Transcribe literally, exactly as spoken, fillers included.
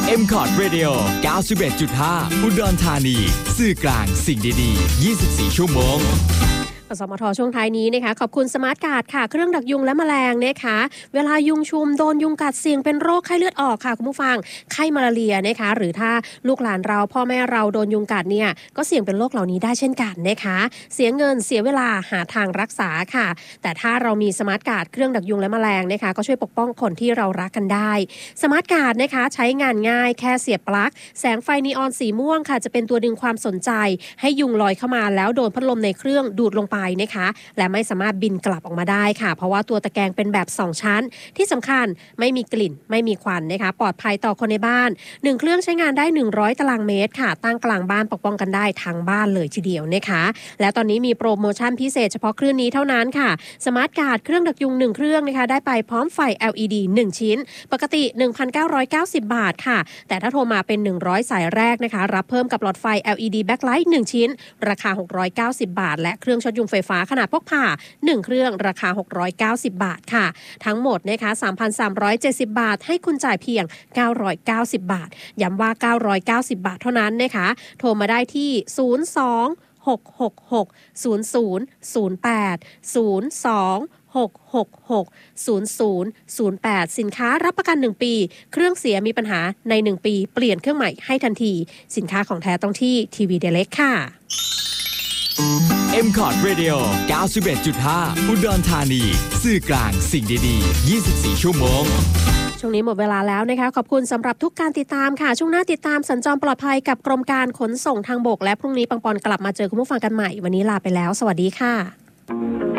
เอ็ม คอร์ด Radio เก้าสิบเอ็ดจุดห้า อุดรธานีสื่อกลางสิ่งดีๆยี่สิบสี่ชั่วโมงสมทช่วงท้ายนี้นะคะขอบคุณสมาร์ทการ์ดค่ะเครื่องดักยุงและแมลงนะคะเวลายุงชุมโดนยุงกัดเสี่ยงเป็นโรคไข้เลือดออกค่ะคุณผู้ฟังไข้มาลาเรียนะคะหรือถ้าลูกหลานเราพ่อแม่เราโดนยุงกัดเนี่ยก็เสี่ยงเป็นโรคเหล่านี้ได้เช่นกันนะคะเสียเงินเสียเวลาหาทางรักษาค่ะแต่ถ้าเรามีสมาร์ทการ์ดเครื่องดักยุงและแมลงนะคะก็ช่วยปกป้องคนที่เรารักกันได้สมาร์ทการ์ดนะคะใช้งานง่ายแค่เสียบปลั๊กแสงไฟนีออนสีม่วงค่ะจะเป็นตัวดึงความสนใจให้ยุงลอยเข้ามาแล้วโดนพัดลมในเครื่องดูดลงไปนะคะและไม่สามารถบินกลับออกมาได้ค่ะเพราะว่าตัวตะแกรงเป็นแบบสองชั้นที่สำคัญไม่มีกลิ่นไม่มีควันนะคะปลอดภัยต่อคนในบ้านหนึ่งเครื่องใช้งานได้หนึ่งร้อยตารางเมตรค่ะตั้งกลางบ้านปกป้องกันได้ทั้งบ้านเลยทีเดียวนะคะและตอนนี้มีโปรโมชั่นพิเศษเฉพาะเครื่องนี้เท่านั้นค่ะสมาร์ทการ์ดเครื่องดักยุงหนึ่งเครื่องนะคะได้ไปพร้อมไฟ แอล อี ดี หนึ่งชิ้นปกติ หนึ่งพันเก้าร้อยเก้าสิบ บาทค่ะแต่ถ้าโทรมาเป็นหนึ่งร้อยสายแรกนะคะรับเพิ่มกับหลอดไฟ แอล อี ดี Backlight หนึ่งชิ้นราคาหกร้อยเก้าสิบบาทและเครื่องช็อตยุงไฟฟ้าขนาดพกพาหนึ่งเครื่องราคาหกร้อยเก้าสิบบาทค่ะทั้งหมดนะคะ สามพันสามร้อยเจ็ดสิบ บาทให้คุณจ่ายเพียงเก้าร้อยเก้าสิบบาทย้ำว่าเก้าร้อยเก้าสิบบาทเท่านั้นนะคะโทรมาได้ที่ศูนย์ สอง หก หก หก ศูนย์ ศูนย์ ศูนย์ แปด ศูนย์ สอง หก หก หก ศูนย์ ศูนย์ ศูนย์ แปดสินค้ารับประกันหนึ่งปีเครื่องเสียมีปัญหาในหนึ่งปีเปลี่ยนเครื่องใหม่ให้ทันทีสินค้าของแท้ต้องที่ ที วี Direct ค่ะเอ็ม คอร์ด Radio เก้าสิบเอ็ดจุดห้า อุดรธานีสื่อกลางสิ่งดีๆยี่สิบสี่ชั่วโมงช่วงนี้หมดเวลาแล้วนะคะขอบคุณสำหรับทุกการติดตามค่ะช่วงหน้าติดตามสัญจรปลอดภัยกับกรมการขนส่งทางบกและพรุ่งนี้ปังปอนกลับมาเจอคุณผู้ฟังกันใหม่วันนี้ลาไปแล้วสวัสดีค่ะ